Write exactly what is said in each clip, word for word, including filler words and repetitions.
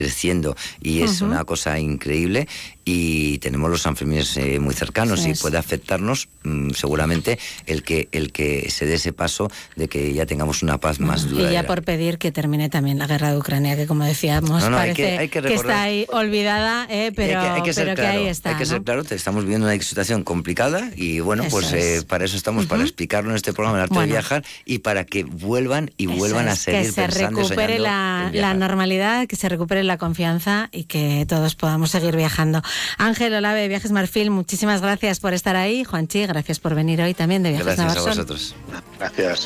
creciendo y es uh-huh. una cosa increíble, y tenemos los Sanfermines eh, muy cercanos, y puede afectarnos mmm, seguramente el que el que se dé ese paso de que ya tengamos una paz más duradera. Y ya por pedir que termine también la guerra de Ucrania, que como decíamos, no, no, parece hay que, hay que, que está ahí olvidada, eh, pero, hay que, hay que pero claro, que ahí está. Hay que ¿no? ser claro, estamos viviendo una situación complicada, y bueno, eso pues eh, para eso estamos, uh-huh. para explicarlo en este programa, el arte bueno. de viajar, y para que vuelvan y vuelvan es, a seguir que se pensando, recupere la, la normalidad, que se recupere la confianza y que todos podamos seguir viajando. Ángel Olave de Viajes Marfil, muchísimas gracias por estar ahí. Juanchi, gracias por venir hoy también de Viajes Navarsol. Gracias a vosotros. Gracias.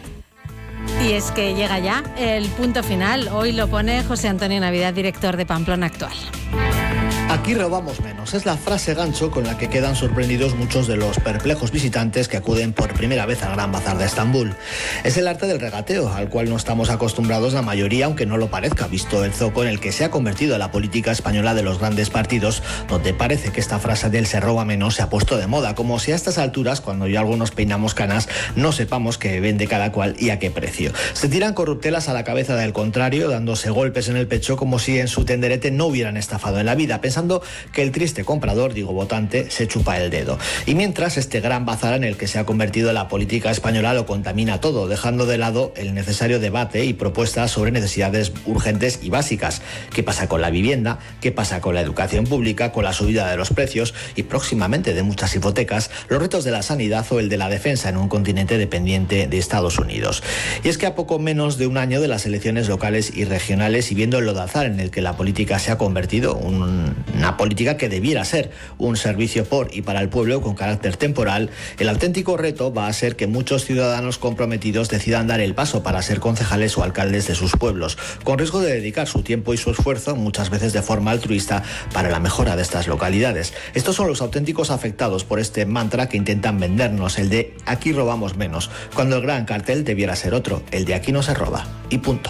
Y es que llega ya el punto final. Hoy lo pone José Antonio Navidad, director de Pamplona Actual. Aquí robamos menos, es la frase gancho con la que quedan sorprendidos muchos de los perplejos visitantes que acuden por primera vez al Gran Bazar de Estambul. Es el arte del regateo, al cual no estamos acostumbrados la mayoría, aunque no lo parezca, visto el zoco en el que se ha convertido la política española de los grandes partidos, donde parece que esta frase del se roba menos se ha puesto de moda, como si a estas alturas, cuando ya algunos peinamos canas, no sepamos qué vende cada cual y a qué precio. Se tiran corruptelas a la cabeza del contrario, dándose golpes en el pecho como si en su tenderete no hubieran estafado en la vida, pensando que el triste comprador, digo votante, se chupa el dedo. Y mientras, este gran bazar en el que se ha convertido la política española lo contamina todo, dejando de lado el necesario debate y propuestas sobre necesidades urgentes y básicas. ¿Qué pasa con la vivienda? ¿Qué pasa con la educación pública? ¿Con la subida de los precios? Y próximamente de muchas hipotecas, los retos de la sanidad o el de la defensa en un continente dependiente de Estados Unidos. Y es que a poco menos de un año de las elecciones locales y regionales, y viendo el lodazal en el que la política se ha convertido, un una política que debiera ser un servicio por y para el pueblo con carácter temporal, el auténtico reto va a ser que muchos ciudadanos comprometidos decidan dar el paso para ser concejales o alcaldes de sus pueblos, con riesgo de dedicar su tiempo y su esfuerzo, muchas veces de forma altruista, para la mejora de estas localidades. Estos son los auténticos afectados por este mantra que intentan vendernos, el de aquí robamos menos, cuando el gran cartel debiera ser otro, el de aquí no se roba, y punto.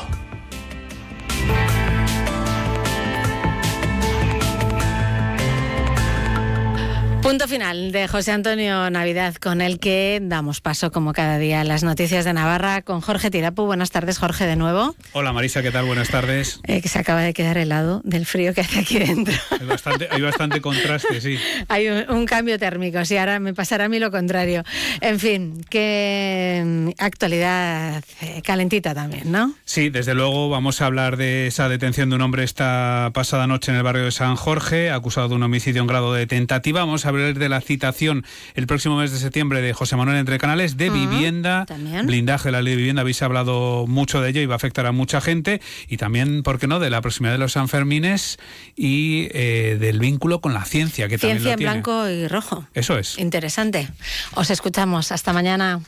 Punto final de José Antonio Navidad, con el que damos paso, como cada día, a las noticias de Navarra con Jorge Tirapu. Buenas tardes, Jorge, de nuevo. Hola, Marisa, ¿qué tal? Buenas tardes. Eh, que se acaba de quedar helado del frío que hace aquí dentro. Hay bastante, hay bastante contraste, sí. Hay un, un cambio térmico, sí, ahora me pasará a mí lo contrario. En fin, qué actualidad calentita también, ¿no? Sí, desde luego vamos a hablar de esa detención de un hombre esta pasada noche en el barrio de San Jorge, acusado de un homicidio en grado de tentativa. Vamos a de la citación el próximo mes de septiembre de José Manuel Entre Canales de uh-huh, vivienda, también. Blindaje de la ley de vivienda, habéis hablado mucho de ello y va a afectar a mucha gente, y también, ¿por qué no?, de la proximidad de los Sanfermines y eh, del vínculo con la ciencia, que ciencia también lo tiene. Ciencia en blanco y rojo. Eso es. Interesante. Os escuchamos. Hasta mañana.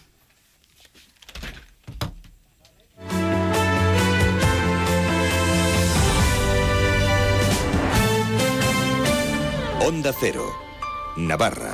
Onda Cero, Navarra.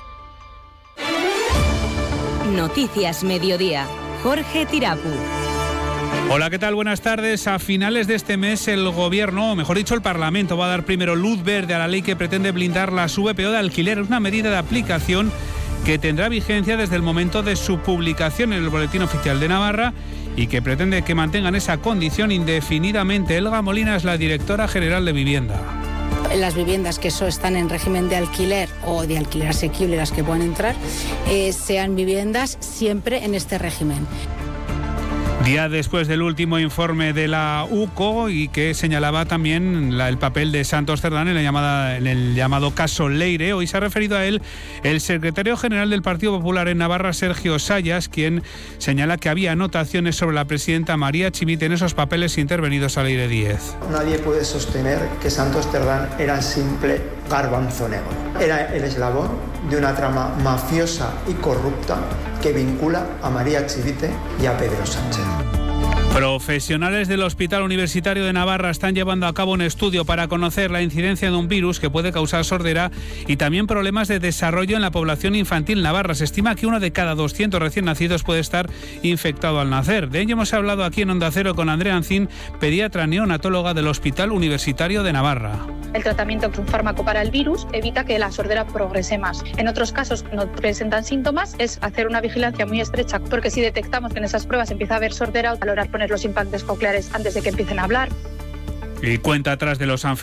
Noticias Mediodía. Jorge Tirapu. Hola, ¿qué tal? Buenas tardes. A finales de este mes el Gobierno, o mejor dicho el Parlamento, va a dar primero luz verde a la ley que pretende blindar las V P O de alquiler. Es una medida de aplicación que tendrá vigencia desde el momento de su publicación en el Boletín Oficial de Navarra y que pretende que mantengan esa condición indefinidamente. Elga Molina es la directora general de Vivienda. Las viviendas que eso están en régimen de alquiler o de alquiler asequible, las que puedan entrar, eh, sean viviendas siempre en este régimen. Día después del último informe de la U C O, y que señalaba también la, el papel de Santos Cerdán en, la llamada, en el llamado caso Leire. Hoy se ha referido a él el secretario general del Partido Popular en Navarra, Sergio Sayas, quien señala que había anotaciones sobre la presidenta María Chivite en esos papeles intervenidos a Leire diez. Nadie puede sostener que Santos Cerdán era simple garbanzo negro. Era el eslabón de una trama mafiosa y corrupta que vincula a María Chivite y a Pedro Sánchez. Profesionales del Hospital Universitario de Navarra están llevando a cabo un estudio para conocer la incidencia de un virus que puede causar sordera y también problemas de desarrollo en la población infantil navarra. Se estima que uno de cada doscientos recién nacidos puede estar infectado al nacer. De ello hemos hablado aquí en Onda Cero con Andrea Ancín, pediatra neonatóloga del Hospital Universitario de Navarra. El tratamiento con un fármaco para el virus evita que la sordera progrese más. En otros casos que no presentan síntomas es hacer una vigilancia muy estrecha, porque si detectamos que en esas pruebas empieza a haber sordera, valorar poner los implantes cocleares antes de que empiecen a hablar. Y cuenta atrás de los